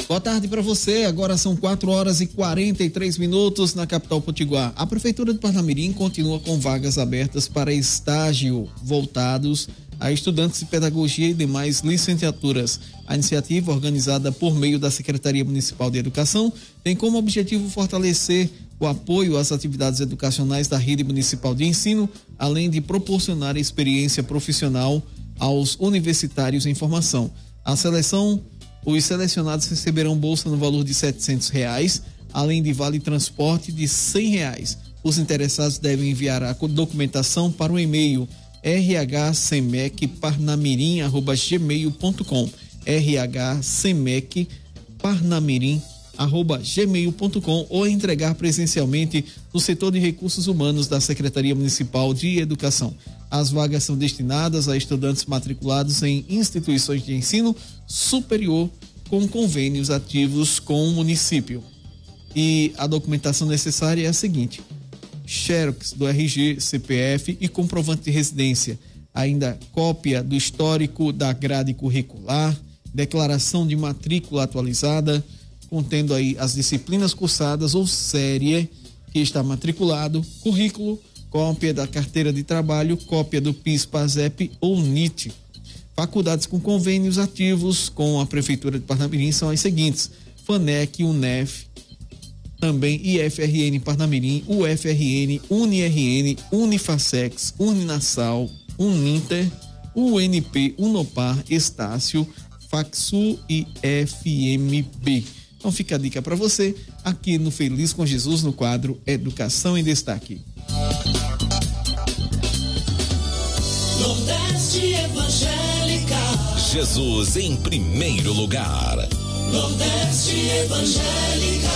Boa tarde para você, agora são 4h43 na capital potiguar. A Prefeitura de Parnamirim continua com vagas abertas para estágio voltados a estudantes de pedagogia e demais licenciaturas. A iniciativa, organizada por meio da Secretaria Municipal de Educação, tem como objetivo fortalecer o apoio às atividades educacionais da rede municipal de ensino, além de proporcionar experiência profissional aos universitários em formação. Os selecionados receberão bolsa no valor de R$700, além de vale transporte de R$100. Os interessados devem enviar a documentação para o e-mail rhcmecparnamirim@gmail.com, rhcmecparnamirim@gmail.com, ou entregar presencialmente no setor de recursos humanos da Secretaria Municipal de Educação. As vagas são destinadas a estudantes matriculados em instituições de ensino superior com convênios ativos com o município. E a documentação necessária é a seguinte: xerox do RG, CPF e comprovante de residência, ainda cópia do histórico da grade curricular, declaração de matrícula atualizada, contendo aí as disciplinas cursadas ou série que está matriculado, currículo, cópia da carteira de trabalho, cópia do PIS, PASEP ou NIT. Faculdades com convênios ativos com a Prefeitura de Parnamirim são as seguintes: FANEC, UNEF, também IFRN Parnamirim, UFRN, UniRN, Unifacex, Uninasal, Uninter, UNP, Unopar, Estácio, Faxu e FMB. Então fica a dica para você aqui no Feliz com Jesus, no quadro Educação em Destaque. Nordeste Evangélica, Jesus em primeiro lugar. Nordeste Evangélica.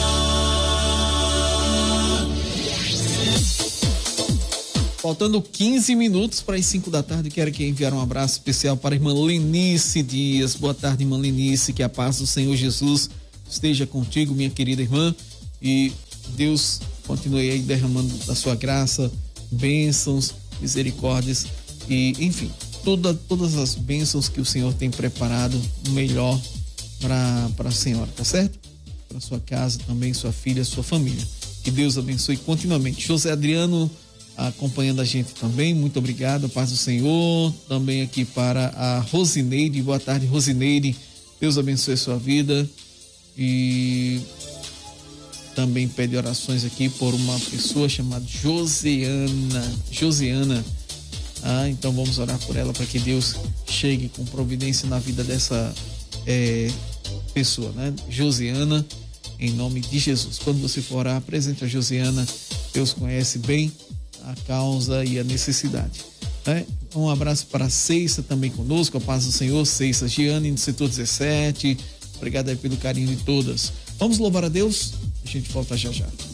Faltando 15 minutos para as 5 da tarde, quero aqui enviar um abraço especial para a irmã Lenice Dias. Boa tarde, irmã Lenice, que a paz do Senhor Jesus esteja contigo, minha querida irmã, e Deus continue aí derramando da sua graça, bênçãos, misericórdias e, enfim, todas as bênçãos que o Senhor tem preparado, o melhor para a senhora, tá certo? Para sua casa também, sua filha, sua família. Que Deus abençoe continuamente. José Adriano acompanhando a gente também, muito obrigado, paz do Senhor. Também aqui para a Rosineide, boa tarde, Rosineide, Deus abençoe a sua vida. E também pede orações aqui por uma pessoa chamada Josiana. Então vamos orar por ela para que Deus chegue com providência na vida dessa pessoa, né? Josiana, em nome de Jesus. Quando você for orar, apresente a Josiana. Deus conhece bem a causa e a necessidade, né? Um abraço para a Ceissa também conosco, a paz do Senhor. Ceissa Giane, no setor 17. Obrigado aí pelo carinho de todas. Vamos louvar a Deus? A gente volta já já.